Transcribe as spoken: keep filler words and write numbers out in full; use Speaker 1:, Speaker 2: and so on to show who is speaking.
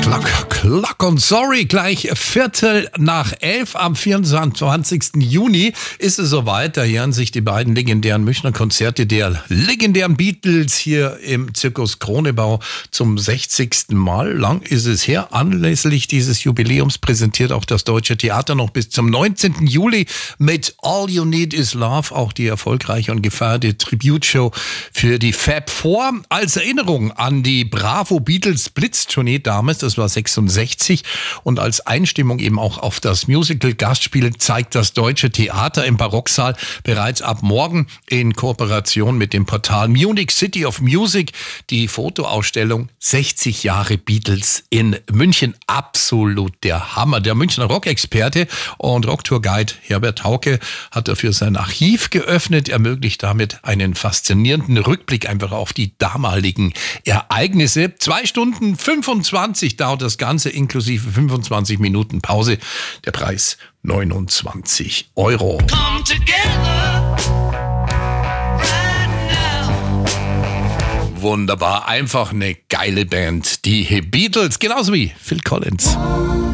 Speaker 1: Clock, Clock und Sorry, gleich Viertel nach elf am vierundzwanzigsten Juni ist es soweit. Da jähren sich die beiden legendären Münchner Konzerte der legendären Beatles hier im Zirkus Kronebau zum sechzigsten Mal. Lang ist es her. Anlässlich dieses Jubiläums präsentiert auch das Deutsche Theater noch bis zum neunzehnten Juli mit All You Need Is Love auch die erfolgreiche und gefeierte Tribute-Show für die Fab Four. Als Erinnerung an die Bravo Beatles Blitz-Tournee damals, das war sechsundsechzig, und als Einstimmung eben auch auf das Musical-Gastspiel zeigt das Deutsche Theater im Barocksaal bereits ab morgen in Kooperation mit dem Portal Munich City of Music die Fotoausstellung sechzig Jahre Beatles in München. Absolut der Hammer. Der Münchner Rockexperte und Rocktourguide Herbert Hauke hat dafür sein Archiv geöffnet, ermöglicht damit einen faszinierenden Rückblick einfach auf die damaligen Ereignisse. Zwei Stunden fünfundzwanzig dauert das Ganze, inklusive fünfundzwanzig Minuten Pause. Der Preis neunundzwanzig Euro.
Speaker 2: Come together right now.
Speaker 1: Wunderbar, einfach eine geile Band. Die Beatles, genauso wie Phil Collins.